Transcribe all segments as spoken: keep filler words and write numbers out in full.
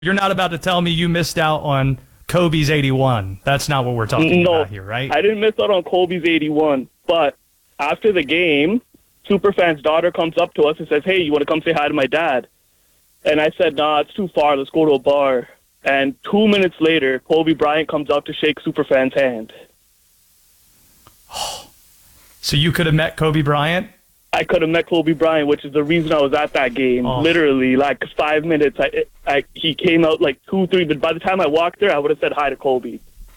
You're not about to tell me you missed out on Kobe's eighty-one. That's not what we're talking no, about here, right? I didn't miss out on Kobe's eighty-one. But after the game, Superfan's daughter comes up to us and says, hey, you want to come say hi to my dad? And I said, nah, it's too far. Let's go to a bar. And two minutes later, Kobe Bryant comes out to shake Superfan's hand. So you could have met Kobe Bryant? I could have met Kobe Bryant, which is the reason I was at that game. Oh. Literally, like five minutes. I, I, he came out like two, three. But by the time I walked there, I would have said hi to Kobe.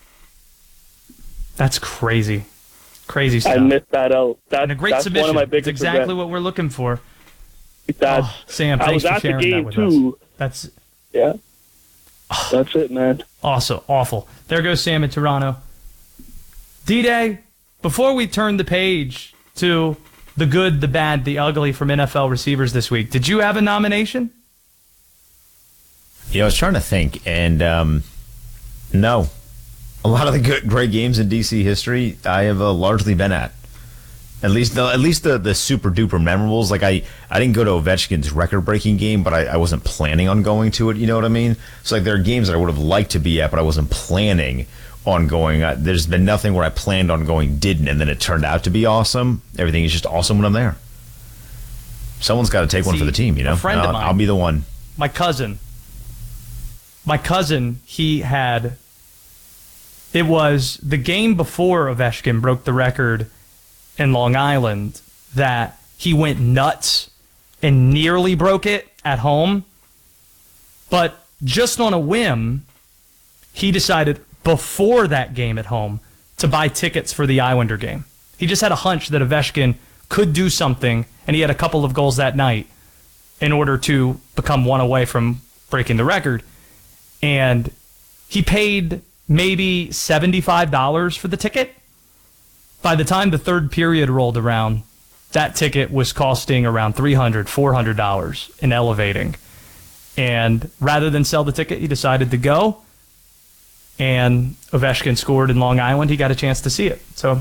That's crazy. Crazy stuff. I missed that out. That's, and a great that's submission. One of my biggest It's exactly regrets. what we're looking for. That's, oh, Sam, I thanks was for at the sharing game that with too. us. That's yeah. That's it, man. awesome. Awful. There goes Sam in Toronto. D-Day, before we turn the page to the good, the bad, the ugly from N F L receivers this week, did you have a nomination? Yeah, I was trying to think, and um, no. A lot of the good, great games in D C history I have uh, largely been at. At least the at least the, the super duper memorables. Like I, I didn't go to Ovechkin's record breaking game, but I, I wasn't planning on going to it. You know what I mean? So like there are games that I would have liked to be at, but I wasn't planning on going. Uh, there's been nothing where I planned on going, didn't, and then it turned out to be awesome. Everything is just awesome when I'm there. Someone's got to take See, one for the team, you know? a friend I'll, of mine, I'll be the one. My cousin. My cousin, he had... It was the game before Ovechkin broke the record in Long Island that he went nuts and nearly broke it at home. But just on a whim, he decided before that game at home to buy tickets for the Islander game. He just had a hunch that Ovechkin could do something, and he had a couple of goals that night in order to become one away from breaking the record. And he paid maybe seventy-five dollars for the ticket. By the time the third period rolled around, that ticket was costing around three hundred dollars, four hundred dollars in elevating. And rather than sell the ticket, he decided to go. And Ovechkin scored in Long Island. He got a chance to see it. So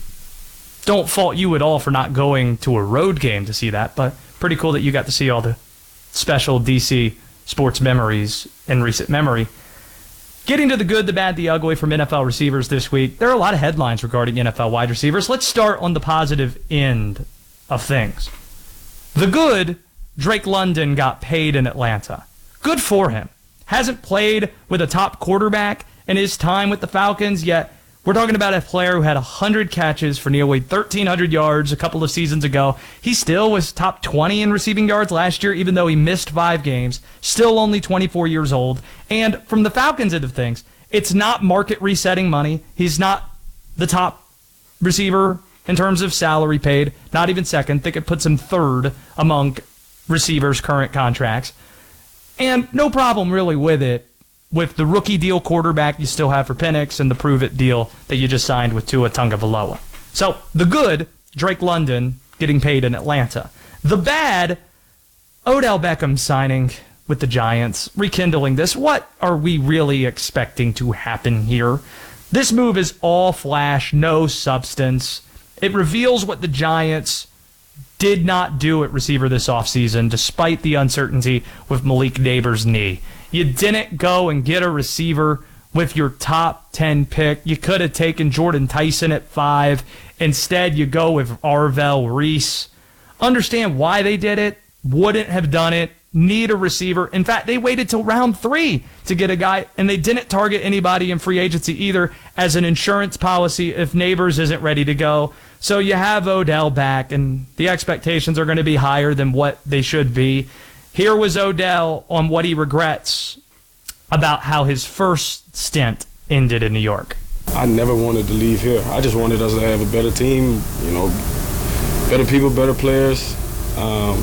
don't fault you at all for not going to a road game to see that, but pretty cool that you got to see all the special D C sports memories in recent memory. Getting to the good, the bad, the ugly from N F L receivers this week, there are a lot of headlines regarding N F L wide receivers. Let's start on the positive end of things. The good, Drake London got paid in Atlanta. Good for him. Hasn't played with a top quarterback in his time with the Falcons, yet we're talking about a player who had one hundred catches for nearly thirteen hundred yards a couple of seasons ago. He still was top twenty in receiving yards last year, even though he missed five games. Still only twenty-four years old. And from the Falcons end of things, it's not market resetting money. He's not the top receiver in terms of salary paid, not even second. I think it puts him third among receivers' current contracts. And no problem really with it. With the rookie deal quarterback you still have for Penix and the prove-it deal that you just signed with Tua Tagovailoa. So, the good, Drake London getting paid in Atlanta. The bad, Odell Beckham signing with the Giants, rekindling this. What are we really expecting to happen here? This move is all flash, no substance. It reveals what the Giants did not do at receiver this offseason, despite the uncertainty with Malik Neighbors' knee. You didn't go and get a receiver with your top ten pick. You could have taken Jordan Tyson at five. Instead, you go with Arvell Reese. Understand why they did it. Wouldn't have done it. Need a receiver. In fact, they waited till round three to get a guy, and they didn't target anybody in free agency either as an insurance policy if Neighbors isn't ready to go. So you have Odell back, and the expectations are going to be higher than what they should be. Here was Odell on what he regrets about how his first stint ended in New York. I never wanted to leave here. I just wanted us to have a better team, you know, better people, better players. Um,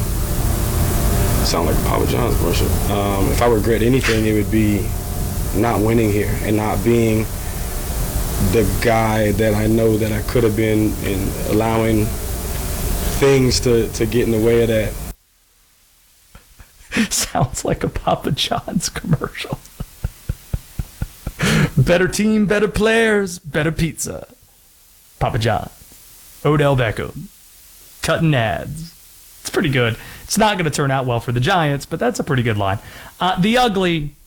sound like a Papa John's commercial. Um, if I regret anything, it would be not winning here and not being the guy that I know that I could have been and allowing things to, to get in the way of that. Sounds like a Papa John's commercial. Better team, better players, better pizza. Papa John. Odell Beckham. Cutting ads. It's pretty good. It's not going to turn out well for the Giants, but that's a pretty good line. Uh, the ugly,